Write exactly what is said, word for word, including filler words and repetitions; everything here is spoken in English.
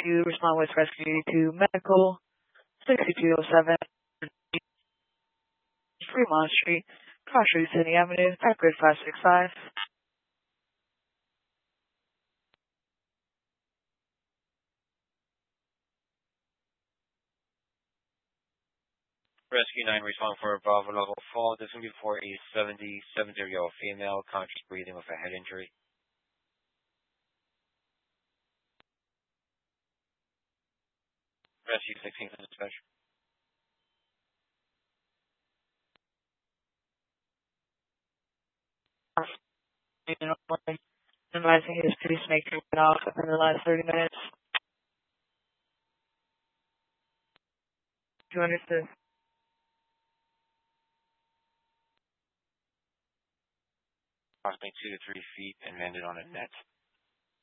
to respond with rescue to medical sixty-two oh seven Fremont Street, Cross City Avenue, Packard five six five. Rescue nine, respond for Bravo level fall. This will be for a seventy-seven-year-old female, conscious breathing with a head injury. Rescue sixteen for dispatch. Advising his pacemaker went off within the last thirty minutes. You understood? Approximately two to three feet and landed on a net.